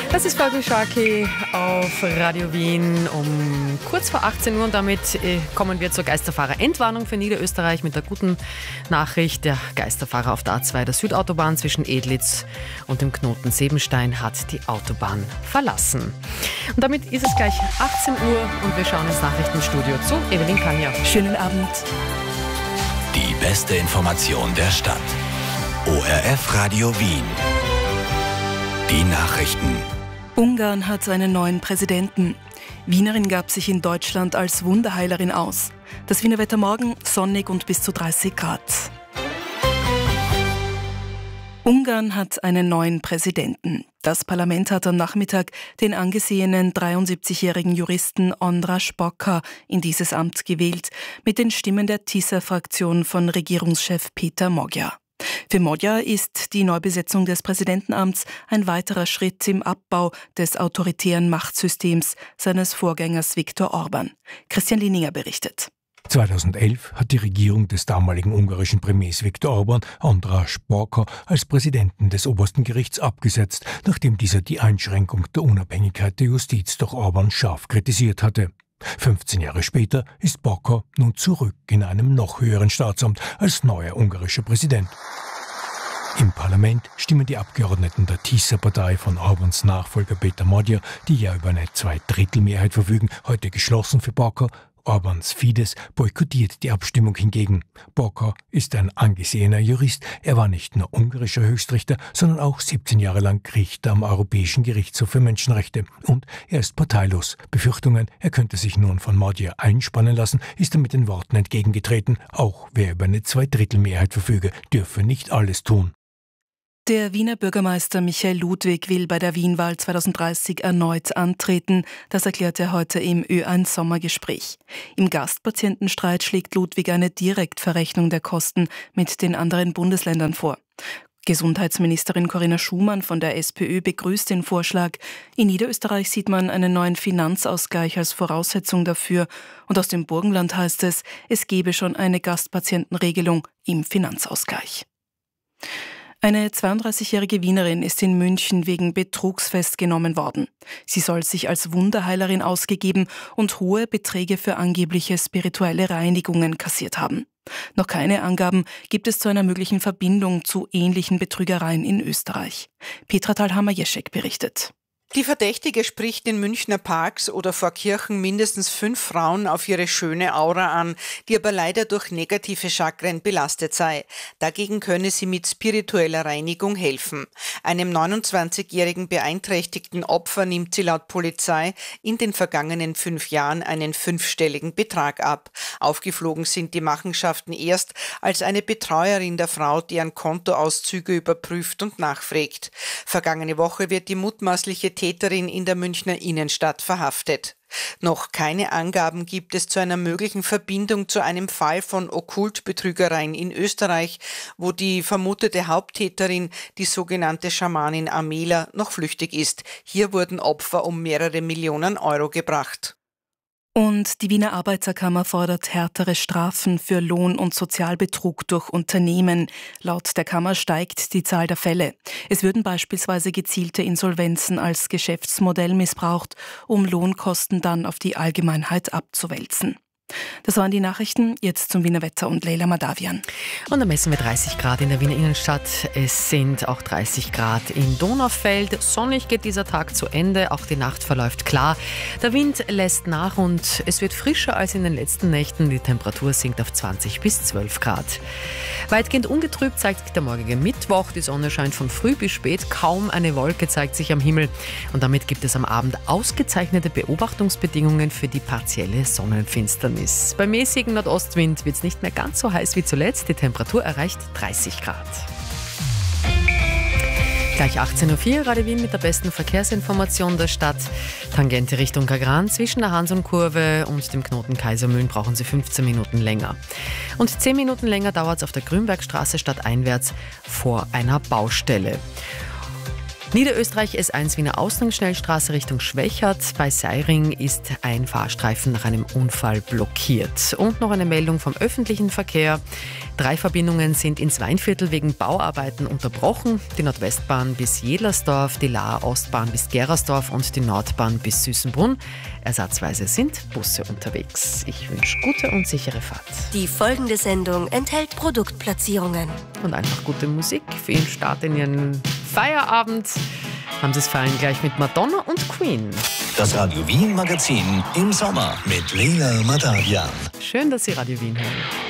Das ist Folge Sharky auf Radio Wien um kurz vor 18 Uhr und damit kommen wir zur Geisterfahrer-Entwarnung für Niederösterreich mit der guten Nachricht. Der Geisterfahrer auf der A2 der Südautobahn zwischen Edlitz und dem Knoten Sebenstein hat die Autobahn verlassen. Und damit ist es gleich 18 Uhr und wir schauen ins Nachrichtenstudio zu Evelyn Kanja. Schönen Abend. Die beste Information der Stadt. ORF Radio Wien. Die Nachrichten. Ungarn hat einen neuen Präsidenten. Wienerin gab sich in Deutschland als Wunderheilerin aus. Das Wiener Wetter morgen sonnig und bis zu 30 Grad. Ungarn hat einen neuen Präsidenten. Das Parlament hat am Nachmittag den angesehenen 73-jährigen Juristen András Bokar in dieses Amt gewählt, mit den Stimmen der TISA-Fraktion von Regierungschef Péter Magyar. Für Magyar ist die Neubesetzung des Präsidentenamts ein weiterer Schritt im Abbau des autoritären Machtsystems seines Vorgängers Viktor Orbán. Christian Lininger berichtet. 2011 hat die Regierung des damaligen ungarischen Premiers Viktor Orbán András Bokar als Präsidenten des obersten Gerichts abgesetzt, nachdem dieser die Einschränkung der Unabhängigkeit der Justiz durch Orbán scharf kritisiert hatte. 15 Jahre später ist Bokar nun zurück in einem noch höheren Staatsamt als neuer ungarischer Präsident. Im Parlament stimmen die Abgeordneten der TISA-Partei von Orbáns Nachfolger Péter Magyar, die ja über eine Zweidrittelmehrheit verfügen, heute geschlossen für Bokar. Orbáns Fidesz boykottiert die Abstimmung hingegen. Bokar ist ein angesehener Jurist. Er war nicht nur ungarischer Höchstrichter, sondern auch 17 Jahre lang Richter am Europäischen Gerichtshof für Menschenrechte. Und er ist parteilos. Befürchtungen, er könnte sich nun von Magyar einspannen lassen, ist er mit den Worten entgegengetreten. Auch wer über eine Zweidrittelmehrheit verfüge, dürfe nicht alles tun. Der Wiener Bürgermeister Michael Ludwig will bei der Wienwahl 2030 erneut antreten. Das erklärt er heute im Ö1-Sommergespräch. Im Gastpatientenstreit schlägt Ludwig eine Direktverrechnung der Kosten mit den anderen Bundesländern vor. Gesundheitsministerin Corinna Schumann von der SPÖ begrüßt den Vorschlag. In Niederösterreich sieht man einen neuen Finanzausgleich als Voraussetzung dafür. Und aus dem Burgenland heißt es, es gebe schon eine Gastpatientenregelung im Finanzausgleich. Eine 32-jährige Wienerin ist in München wegen Betrugs festgenommen worden. Sie soll sich als Wunderheilerin ausgegeben und hohe Beträge für angebliche spirituelle Reinigungen kassiert haben. Noch keine Angaben gibt es zu einer möglichen Verbindung zu ähnlichen Betrügereien in Österreich. Petra Thalhammer-Jeschek berichtet. Die Verdächtige spricht in Münchner Parks oder vor Kirchen mindestens 5 Frauen auf ihre schöne Aura an, die aber leider durch negative Chakren belastet sei. Dagegen könne sie mit spiritueller Reinigung helfen. Einem 29-jährigen beeinträchtigten Opfer nimmt sie laut Polizei in den vergangenen 5 Jahren einen 5-stelligen Betrag ab. Aufgeflogen sind die Machenschaften erst, als eine Betreuerin der Frau deren Kontoauszüge überprüft und nachfragt. Vergangene Woche wird die mutmaßliche Täterin in der Münchner Innenstadt verhaftet. Noch keine Angaben gibt es zu einer möglichen Verbindung zu einem Fall von Okkultbetrügereien in Österreich, wo die vermutete Haupttäterin, die sogenannte Schamanin Amela, noch flüchtig ist. Hier wurden Opfer um mehrere Millionen Euro gebracht. Und die Wiener Arbeiterkammer fordert härtere Strafen für Lohn- und Sozialbetrug durch Unternehmen. Laut der Kammer steigt die Zahl der Fälle. Es würden beispielsweise gezielte Insolvenzen als Geschäftsmodell missbraucht, um Lohnkosten dann auf die Allgemeinheit abzuwälzen. Das waren die Nachrichten. Jetzt zum Wiener Wetter und Leila Madavian. Und da messen wir 30 Grad in der Wiener Innenstadt. Es sind auch 30 Grad in Donaufeld. Sonnig geht dieser Tag zu Ende. Auch die Nacht verläuft klar. Der Wind lässt nach und es wird frischer als in den letzten Nächten. Die Temperatur sinkt auf 20 bis 12 Grad. Weitgehend ungetrübt zeigt der morgige Mittwoch. Die Sonne scheint von früh bis spät. Kaum eine Wolke zeigt sich am Himmel. Und damit gibt es am Abend ausgezeichnete Beobachtungsbedingungen für die partielle Sonnenfinsternis. Beim mäßigen Nordostwind wird es nicht mehr ganz so heiß wie zuletzt. Die Temperatur erreicht 30 Grad. Gleich 18.04 Uhr, Radio Wien mit der besten Verkehrsinformation der Stadt. Tangente Richtung Kagran zwischen der Hans-und-Kurve und dem Knoten Kaisermühlen brauchen Sie 15 Minuten länger. Und 10 Minuten länger dauert es auf der Grünbergstraße stadteinwärts vor einer Baustelle. Niederösterreich S1 Wiener Ausgangsschnellstraße Richtung Schwächert. Bei Seiring ist ein Fahrstreifen nach einem Unfall blockiert. Und noch eine Meldung vom öffentlichen Verkehr. 3 Verbindungen sind ins Weinviertel wegen Bauarbeiten unterbrochen. Die Nordwestbahn bis Jedlersdorf, die Lahr-Ostbahn bis Gerersdorf und die Nordbahn bis Süßenbrunn. Ersatzweise sind Busse unterwegs. Ich wünsche gute und sichere Fahrt. Die folgende Sendung enthält Produktplatzierungen. Und einfach gute Musik für Ihren Start in Ihren Feierabend. Haben Sie es feiern gleich mit Madonna und Queen. Das Radio Wien Magazin im Sommer mit Leila Madavian. Schön, dass Sie Radio Wien hören.